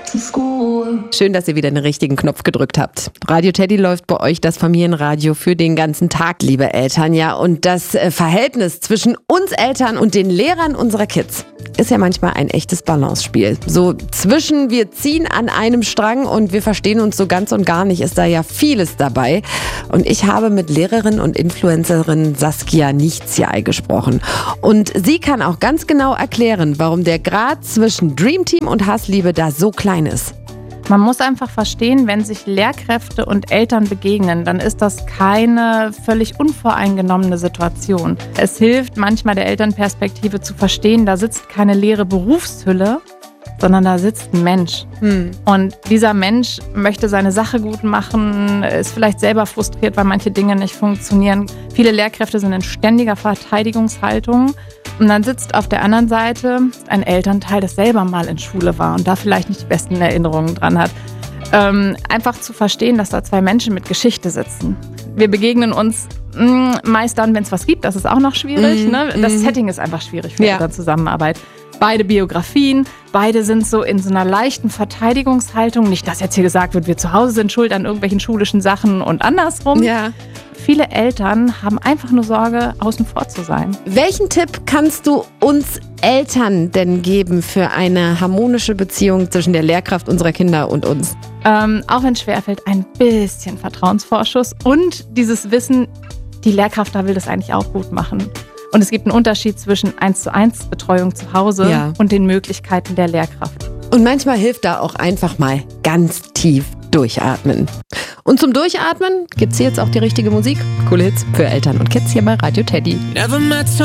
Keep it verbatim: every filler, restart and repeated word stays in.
to school. Schön, dass ihr wieder den richtigen Knopf gedrückt habt. Radio Teddy läuft bei euch das Familienradio für den ganzen Tag, liebe Eltern. Ja, und das äh, Verhältnis zwischen uns Eltern und den Lehrern unserer Kids ist ja manchmal ein echtes Balancespiel. So zwischen wir ziehen an einem Strang und wir verstehen uns so ganz und gar nicht, ist da ja vieles dabei. Und ich habe mit Lehrerin und Influencerin Saskia Nichtziai gesprochen. Und sie kann auch ganz genau erklären, warum der Grad zwischen Dreamteam und Hassliebe da so klein ist. Man muss einfach verstehen, wenn sich Lehrkräfte und Eltern begegnen, dann ist das keine völlig unvoreingenommene Situation. Es hilft manchmal der Elternperspektive zu verstehen, da sitzt keine leere Berufshülle, sondern da sitzt ein Mensch. Hm. Und dieser Mensch möchte seine Sache gut machen, ist vielleicht selber frustriert, weil manche Dinge nicht funktionieren. Viele Lehrkräfte sind in ständiger Verteidigungshaltung. Und dann sitzt auf der anderen Seite ein Elternteil, das selber mal in Schule war und da vielleicht nicht die besten Erinnerungen dran hat. Ähm, einfach zu verstehen, dass da zwei Menschen mit Geschichte sitzen. Wir begegnen uns mh, meist dann, wenn es was gibt, das ist auch noch schwierig. Mm, ne? Das mm. Setting ist einfach schwierig für ja. unsere Zusammenarbeit. Beide Biografien, beide sind so in so einer leichten Verteidigungshaltung. Nicht, dass jetzt hier gesagt wird, wir zu Hause sind schuld an irgendwelchen schulischen Sachen und andersrum. Ja. Viele Eltern haben einfach nur Sorge, außen vor zu sein. Welchen Tipp kannst du uns Eltern denn geben für eine harmonische Beziehung zwischen der Lehrkraft unserer Kinder und uns? Ähm, auch wenn es schwerfällt, ein bisschen Vertrauensvorschuss und dieses Wissen, die Lehrkraft da will das eigentlich auch gut machen. Und es gibt einen Unterschied zwischen eins zu eins Betreuung zu Hause ja. und den Möglichkeiten der Lehrkraft. Und manchmal hilft da auch einfach mal ganz tief durchatmen. Und zum Durchatmen gibt's hier jetzt auch die richtige Musik. Coole Hits für Eltern und Kids hier bei Radio Teddy. Never met